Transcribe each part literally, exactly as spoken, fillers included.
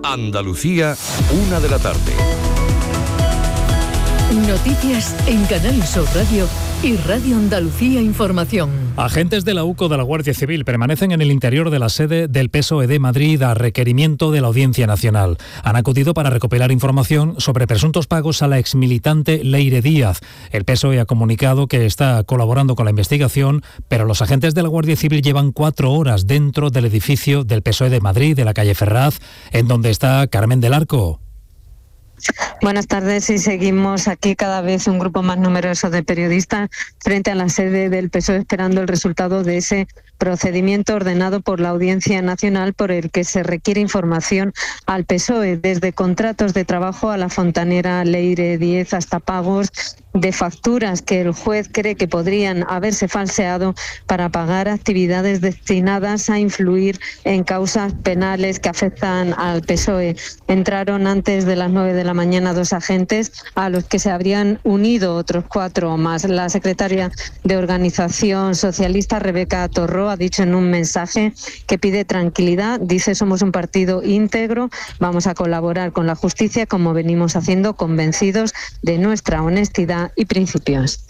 Andalucía, una de la tarde. Noticias en Canal Sur Radio y Radio Andalucía Información. Agentes de la UCO de la Guardia Civil permanecen en el interior de la sede del P S O E de Madrid a requerimiento de la Audiencia Nacional. Han acudido para recopilar información sobre presuntos pagos a la exmilitante Leire Díaz. El P S O E ha comunicado que está colaborando con la investigación, pero los agentes de la Guardia Civil llevan cuatro horas dentro del edificio del P S O E de Madrid, de la calle Ferraz, en donde está Carmen del Arco. Buenas tardes, y seguimos aquí cada vez un grupo más numeroso de periodistas frente a la sede del P S O E esperando el resultado de ese procedimiento ordenado por la Audiencia Nacional por el que se requiere información al P S O E, desde contratos de trabajo a la fontanera Leire Díaz hasta pagos de facturas que el juez cree que podrían haberse falseado para pagar actividades destinadas a influir en causas penales que afectan al P S O E. Entraron antes de las nueve de la mañana dos agentes a los que se habrían unido otros cuatro más. La secretaria de Organización Socialista, Rebeca Torró, ha dicho en un mensaje que pide tranquilidad. Dice: somos un partido íntegro, vamos a colaborar con la justicia como venimos haciendo, convencidos de nuestra honestidad y principios.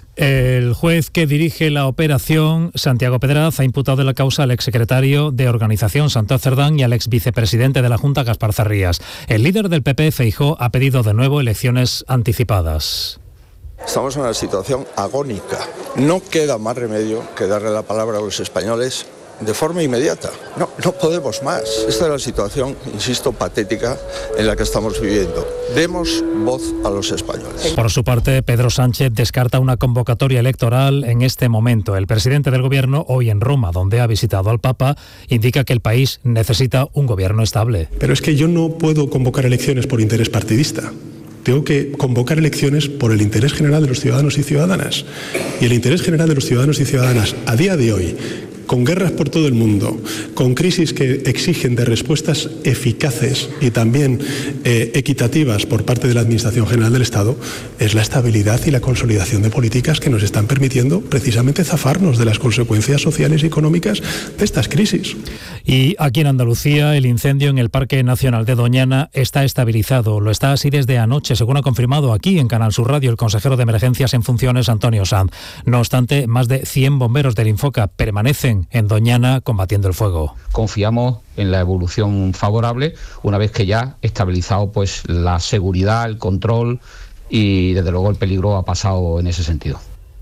El juez que dirige la operación, Santiago Pedraz, ha imputado en la causa al exsecretario de Organización, Santos Cerdán, y al exvicepresidente de la Junta, Gaspar Zarrías. El líder del P P, Feijóo, ha pedido de nuevo elecciones anticipadas. Estamos en una situación agónica. No queda más remedio que darle la palabra a los españoles de forma inmediata. No, no podemos más. Esta es la situación, insisto, patética en la que estamos viviendo. Demos voz a los españoles. Por su parte, Pedro Sánchez descarta una convocatoria electoral en este momento. El presidente del Gobierno, hoy en Roma, donde ha visitado al Papa, indica que el país necesita un gobierno estable. Pero es que yo no puedo convocar elecciones por interés partidista. Tengo que convocar elecciones por el interés general de los ciudadanos y ciudadanas. Y el interés general de los ciudadanos y ciudadanas a día de hoy, con guerras por todo el mundo, con crisis que exigen de respuestas eficaces y también eh, equitativas por parte de la Administración General del Estado, es la estabilidad y la consolidación de políticas que nos están permitiendo precisamente zafarnos de las consecuencias sociales y económicas de estas crisis. Y aquí en Andalucía, el incendio en el Parque Nacional de Doñana está estabilizado. Lo está así desde anoche, según ha confirmado aquí en Canal Sur Radio el consejero de Emergencias en funciones, Antonio Sanz. No obstante, más de cien bomberos del Infoca permanecen en Doñana combatiendo el fuego. Confiamos en la evolución favorable una vez que ya estabilizado pues la seguridad, el control y desde luego el peligro ha pasado en ese sentido.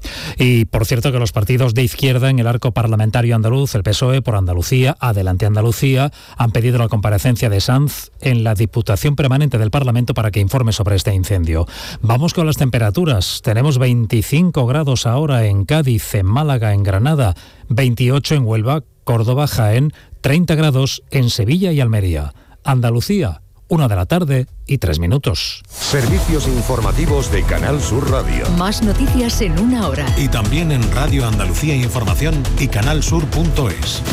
Y por cierto que los partidos de izquierda en el arco parlamentario andaluz, el P S O E, Por Andalucía, Adelante Andalucía, han pedido la comparecencia de Sanz en la Diputación Permanente del Parlamento para que informe sobre este incendio. Vamos con las temperaturas. Tenemos veinticinco grados ahora en Cádiz, en Málaga, en Granada, veintiocho en Huelva, Córdoba, Jaén, treinta grados en Sevilla y Almería. Andalucía, una de la tarde y tres minutos. Servicios informativos de Canal Sur Radio. Más noticias en una hora. Y también en Radio Andalucía Información y canal sur punto es.